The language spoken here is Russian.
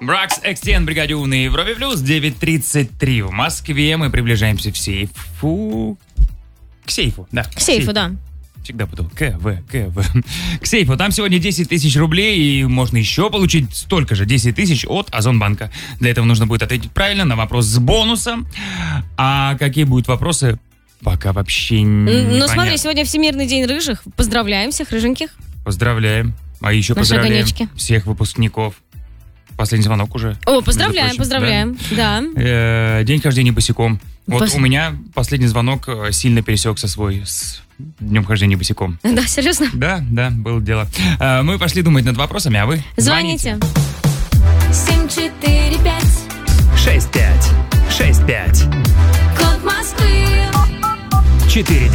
Бракс Экстен, бригаде У на Европе Плюс, 9:33 в Москве. Мы приближаемся к сейфу, да. К сейфу, да. Всегда путал. К сейфу. Там сегодня 10 тысяч рублей, и можно еще получить столько же, 10 тысяч от Озонбанка. Для этого нужно будет ответить правильно на вопрос с бонусом. А какие будут вопросы, пока вообще не Ну, смотри, сегодня Всемирный день рыжих. Поздравляем всех рыженьких. Поздравляем. А еще Наши поздравляем огонечки. всех выпускников. Последний звонок уже. О, поздравляем, да. День хождения босиком. Вот у меня последний звонок сильно пересекся свой с днем хождения босиком. Да, серьезно? Да, было дело. Мы пошли думать над вопросами, а вы Звоните. 745 6565 код Москвы 4